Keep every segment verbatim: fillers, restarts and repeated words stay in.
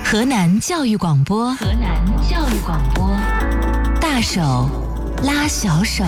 河南教育广播，河南教育广播，大手拉小手。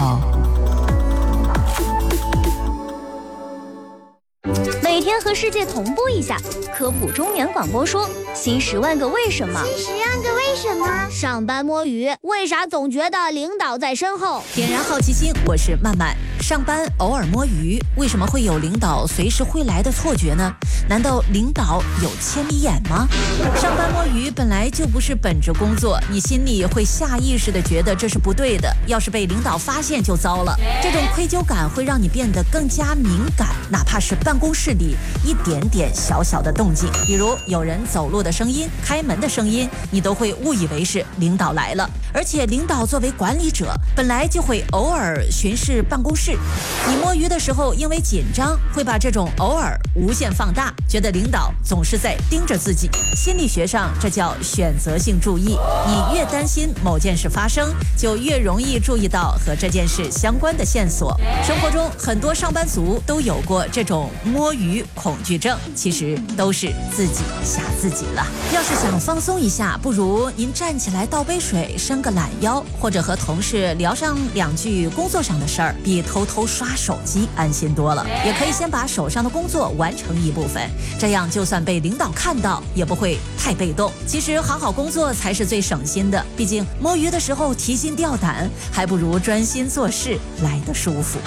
每天和世界同步一下，科普中年广播说新十万个为什么。 新十万个为什么？ 上班摸鱼，为啥总觉得领导在身后？ 点燃好奇心，我是曼曼。上班偶尔摸鱼，为什么会有领导随时会来的错觉呢？难道领导有千里眼吗？上班摸鱼本来就不是本职工作，你心里会下意识的觉得这是不对的，要是被领导发现就糟了。这种愧疚感会让你变得更加敏感，哪怕是办公室里一点点小小的动静，比如有人走路的声音、开门的声音，你都会误以为是领导来了。而且领导作为管理者，本来就会偶尔巡视办公室，你摸鱼的时候因为紧张，会把这种偶尔无限放大，觉得领导总是在盯着自己。心理学上这叫选择性注意，你越担心某件事发生，就越容易注意到和这件事相关的线索。生活中很多上班族都有过这种摸鱼恐惧症，其实都是自己吓自己了。要是想放松一下，不如您站起来倒杯水，伸个懒腰，或者和同事聊上两句工作上的事儿，比偷偷刷手机安心多了。也可以先把手上的工作完成一部分，这样就算被领导看到也不会太被动。其实好好工作才是最省心的，毕竟摸鱼的时候提心吊胆，还不如专心做事来得舒服。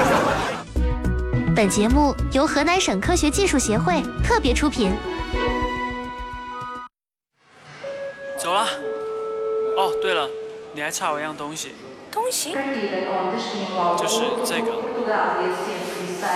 本节目由河南省科学技术协会特别出品。 走了。哦，对了，你还差我一样东西。 东西？ 就是这个。